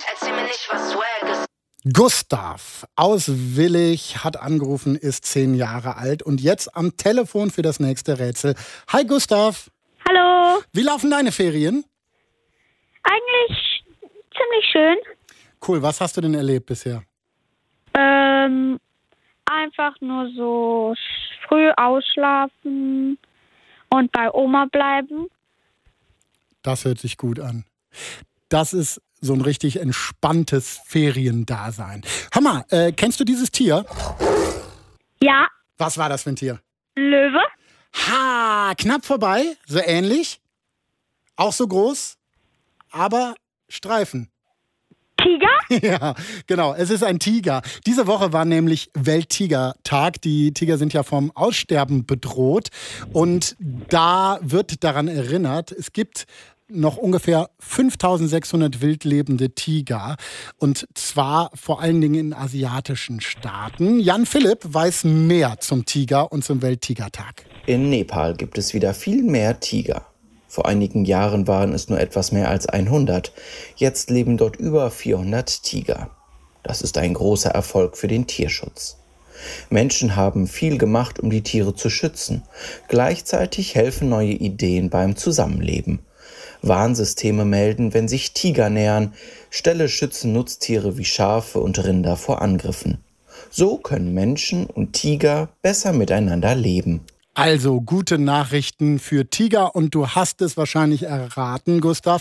Erzähl mir nicht, was Swag ist. Gustav aus Willig hat angerufen, ist 10 Jahre alt und jetzt am Telefon für das nächste Rätsel. Hi Gustav. Hallo. Wie laufen deine Ferien? Eigentlich ziemlich schön. Cool, was hast du denn erlebt bisher? Einfach nur so früh ausschlafen und bei Oma bleiben. Das hört sich gut an. Das ist so ein richtig entspanntes Feriendasein. Hör mal, kennst du dieses Tier? Ja, Was war das für ein Tier? Löwe. Ha, knapp vorbei, so ähnlich. Auch so groß, aber Streifen. Tiger. Ja, genau. Es ist ein Tiger. Diese Woche war nämlich Welttigertag. Die Tiger sind ja vom Aussterben bedroht. Und da wird daran erinnert, es gibt noch ungefähr 5600 wildlebende Tiger. Und zwar vor allen Dingen in asiatischen Staaten. Jan Philipp weiß mehr zum Tiger und zum Welttigertag. In Nepal gibt es wieder viel mehr Tiger. Vor einigen Jahren waren es nur etwas mehr als 100. Jetzt leben dort über 400 Tiger. Das ist ein großer Erfolg für den Tierschutz. Menschen haben viel gemacht, um die Tiere zu schützen. Gleichzeitig helfen neue Ideen beim Zusammenleben. Warnsysteme melden, wenn sich Tiger nähern. Ställe schützen Nutztiere wie Schafe und Rinder vor Angriffen. So können Menschen und Tiger besser miteinander leben. Also gute Nachrichten für Tiger und du hast es wahrscheinlich erraten, Gustav.